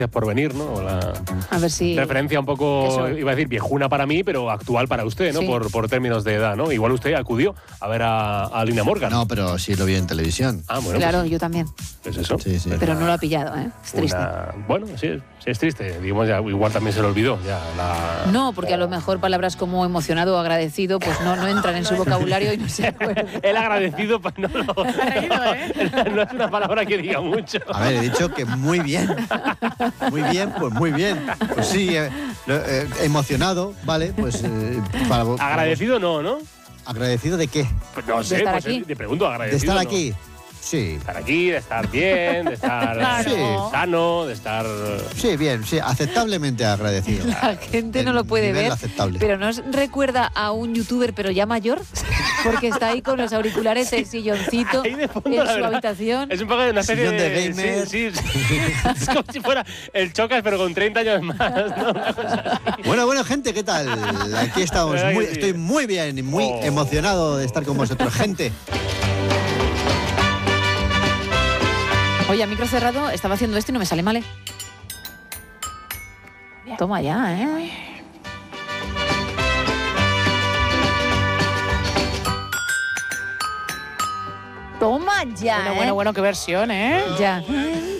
por venir, ¿no? A ver si... Referencia un poco, eso. iba a decir viejuna para mí, pero actual para usted, ¿no? Sí. Por términos de edad, ¿no? Igual usted acudió a ver a Lina Morgan. No, pero sí lo vi en televisión. Ah, bueno, Claro, yo también. pues eso. Sí, sí. Pero no lo ha pillado, ¿eh? Es triste. Bueno, sí es triste. Digamos, ya, igual también se lo olvidó. No, porque a lo mejor palabras como emocionado o agradecido pues no entran en su vocabulario y no se acuerda. El agradecido, pues no no es una palabra que diga mucho. A ver, he dicho que muy bien. Muy bien, pues muy bien. Pues sí, emocionado, ¿vale? Pues Agradecido no. ¿Agradecido de qué? Pues no sé, estar pues aquí. te pregunto, ¿De agradecido. estar ¿no? aquí? Sí. De estar aquí, de estar bien, de estar Claro. sano, de estar... Sí, bien, sí, aceptablemente agradecido. La gente no En lo puede nivel ver, aceptable. pero ¿nos recuerda a un youtuber pero ya mayor? Porque está ahí con los auriculares, el silloncito Ahí de fondo, en la su verdad. habitación. Es un poco de una especie Sillón de gamer. Sí. Es como si fuera el Chocas, pero con 30 años más, ¿no? Una cosa así. Bueno, gente, ¿qué tal? Aquí estamos. ¿Verdad que sí? Estoy muy bien y muy emocionado de estar con vosotros, gente. Oye, a micro cerrado estaba haciendo esto y no me sale mal, ¿eh? Toma ya, ¿eh? Toma ya, Bueno, qué versión, ¿eh? Ya.